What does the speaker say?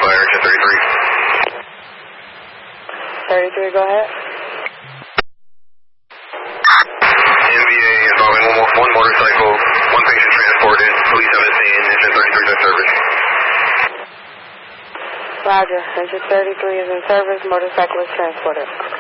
Engine 33. 33, go ahead. MVA involving one motorcycle, one patient transported, police on the scene, Engine 33 is in service. Roger, Engine 33 is in service, motorcycle is transported.